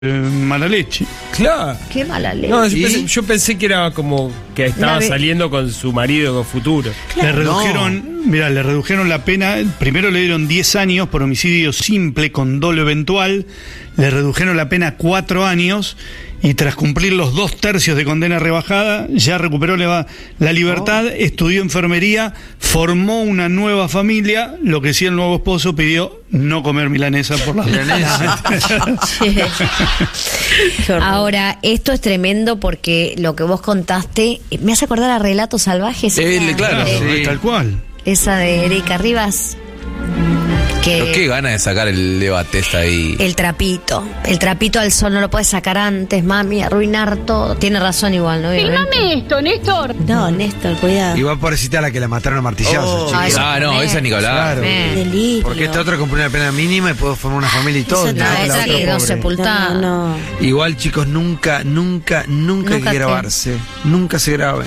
Mala leche. Claro. Qué mala leche. No, yo pensé que era como que estaba saliendo con su marido con futuro. Claro. Le redujeron la pena. Primero le dieron 10 años por homicidio simple con dolo eventual. Le redujeron la pena a 4 años. Y tras cumplir los 2/3 de condena rebajada, ya recuperó la libertad, estudió enfermería, formó una nueva familia. Lo que sí, el nuevo esposo pidió no comer milanesa por la milanesa. Ahora, esto es tremendo porque lo que vos contaste me hace acordar a Relatos Salvajes. Claro, sí. Tal cual. Esa de Erika Rivas. Pero qué gana de sacar el debate está ahí. El trapito al sol no lo puedes sacar antes, mami, arruinar todo. Tiene razón igual, ¿no? Filmame esto, Néstor. No, Néstor, cuidado. Igual pobrecita a la que la mataron a martillazos. No, esa es Nicolás. Claro. Delito. Porque esta otra compró una pena mínima y puedo formar una familia y todo. Esa quedó sepultada. No. Igual, chicos, nunca hay que grabarse. Nunca se graben.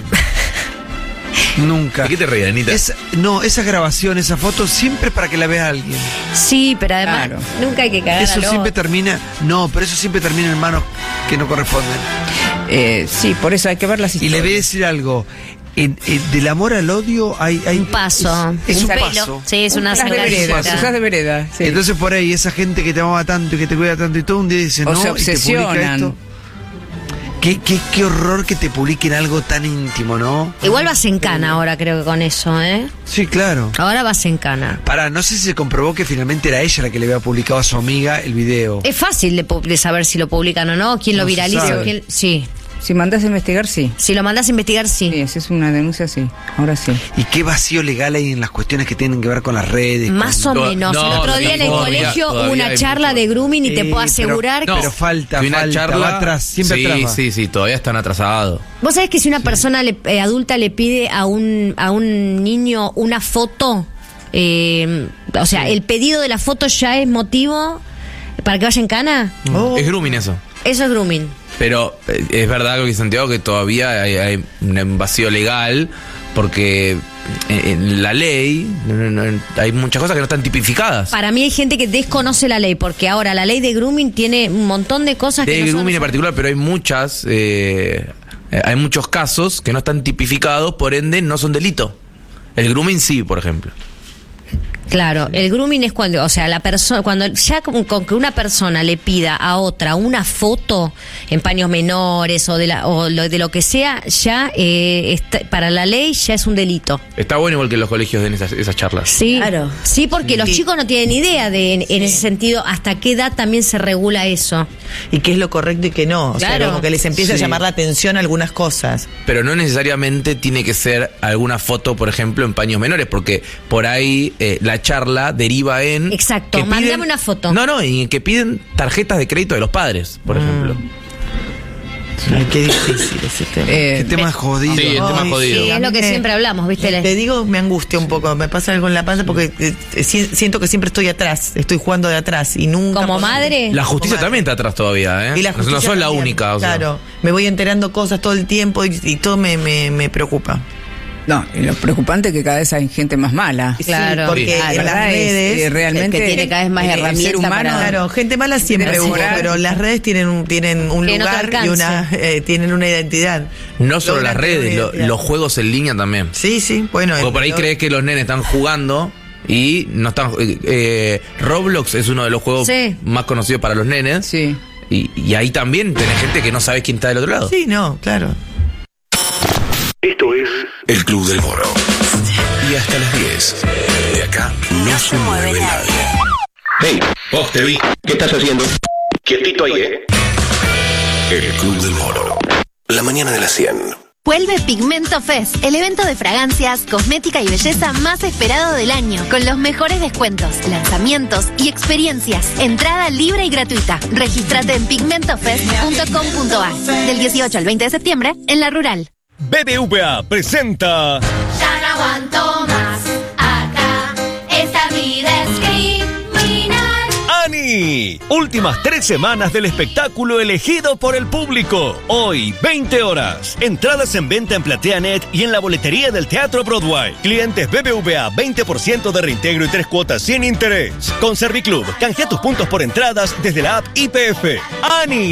Nunca. ¿De qué te reís, Anita? Esa grabación, esa foto, siempre para que la vea alguien. Sí, pero además nunca hay que cagar eso siempre termina. No, pero eso siempre termina en manos que no corresponden. Sí, por eso hay que ver las historias. Y le voy a decir algo. Del amor al odio hay un paso. Es un pelo. paso. Sí, es una Cruzás de vereda. Sí. Entonces por ahí esa gente que te amaba tanto y que te cuida tanto y todo, un día dice no, se obsesionan. Y te publica esto. Qué horror que te publiquen algo tan íntimo, ¿no? Igual vas en cana ahora, creo que con eso, ¿eh? Sí, claro. Ahora vas en cana. No sé si se comprobó que finalmente era ella la que le había publicado a su amiga el video. Es fácil de saber si lo publican o no, quién lo viraliza. Sí. Si mandás a investigar, sí. Si lo mandás a investigar, sí. Sí, si es una denuncia, sí. Ahora sí. ¿Y qué vacío legal hay en las cuestiones que tienen que ver con las redes? Más o menos. El otro día en el colegio hubo una charla de grooming y te puedo asegurar pero falta una charla va atrás, siempre atrás. Sí, todavía están atrasados. Vos sabés que si una persona adulta le pide a un niño una foto, o sea, el pedido de la foto ya es motivo para que vaya en cana. Es grooming eso. Eso es grooming. Pero es verdad lo que dice Santiago, que todavía hay un vacío legal, porque en la ley hay muchas cosas que no están tipificadas. Para mí hay gente que desconoce la ley, porque ahora la ley de grooming tiene un montón de cosas que no son... De grooming en particular, pero hay muchos casos que no están tipificados, por ende no son delito. El grooming sí, por ejemplo. Claro, el grooming es cuando, o sea, la persona, cuando ya con que una persona le pida a otra una foto en paños menores o de lo que sea, ya para la ley ya es un delito. Está bueno igual que los colegios den esas charlas. Sí, claro. Sí, porque los chicos no tienen idea en ese sentido hasta qué edad también se regula eso. Y qué es lo correcto y qué no. O sea, como que les empieza a llamar la atención algunas cosas. Pero no necesariamente tiene que ser alguna foto, por ejemplo, en paños menores, porque por ahí la charla deriva en... Exacto, mándame una foto. No, y que piden tarjetas de crédito de los padres, por ejemplo. Ay, qué difícil ese tema. Qué tema jodido. Sí, el tema jodido. Sí, es lo que siempre hablamos, ¿viste? Te digo, me angustia un poco, me pasa algo en la panza porque siento que siempre estoy atrás, estoy jugando de atrás y nunca... ¿Como madre? La justicia también está atrás todavía, ¿eh? Y la justicia no sos la también, única. Claro, me voy enterando cosas todo el tiempo y todo me preocupa. No, y lo preocupante es que cada vez hay gente más mala. Claro, porque en las redes realmente que tiene cada vez más herramientas. El ser humano, claro, gente mala siempre hubo, pero las redes tienen un lugar y tienen una identidad. No solo las redes, los juegos en línea también. Sí, bueno. Porque por ahí crees que los nenes están jugando y no están... Roblox es uno de los juegos más conocidos para los nenes. Sí. Y ahí también tenés gente que no sabes quién está del otro lado. Sí, no, claro. Esto es El Club del Moro. Y hasta las 10. De acá no se mueve nadie. Hey, vos te vi. ¿Qué estás haciendo? Quietito ahí, El Club del Moro. La mañana de las 100. Vuelve Pigmento Fest, el evento de fragancias, cosmética y belleza más esperado del año, con los mejores descuentos, lanzamientos y experiencias. Entrada libre y gratuita. Regístrate en pigmentofest.com.ar del 18 al 20 de septiembre en La Rural. BBVA presenta... Ya no aguanto más, acá esta vida es criminal. ¡Ani! Ani. Últimas 3 semanas del espectáculo elegido por el público. Hoy, 20 horas. Entradas en venta en PlateaNet y en la boletería del Teatro Broadway. Clientes BBVA, 20% de reintegro y 3 cuotas sin interés. Con Serviclub, canjea tus puntos por entradas desde la app YPF. ¡Ani!